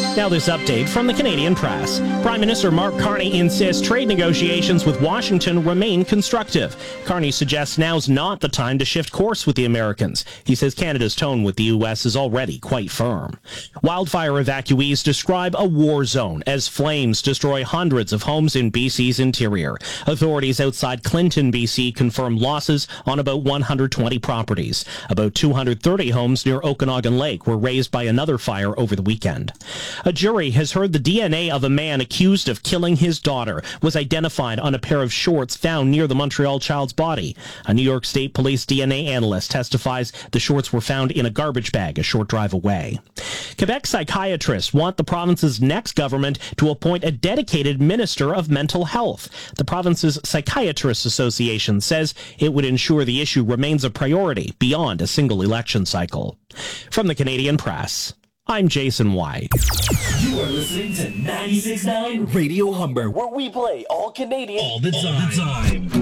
Now this update from the Canadian Press. Prime Minister Mark Carney insists trade negotiations with Washington remain constructive. Carney suggests now's not the time to shift course with the Americans. He says Canada's tone with the U.S. is already quite firm. Wildfire evacuees describe a war zone as flames destroy hundreds of homes in BC's interior. Authorities outside Clinton, BC confirm losses on about 120 properties. About 230 homes near Okanagan Lake were razed by another fire over the weekend. A jury has heard the DNA of a man accused of killing his daughter was identified on a pair of shorts found near the Montreal child's body. A New York State Police DNA analyst testifies the shorts were found in a garbage bag a short drive away. Quebec psychiatrists want the province's next government to appoint a dedicated minister of mental health. The province's Psychiatrists Association says it would ensure the issue remains a priority beyond a single election cycle. From the Canadian Press, I'm Jason White. You are listening to 96.9 Radio Humber, where we play all Canadian all the time.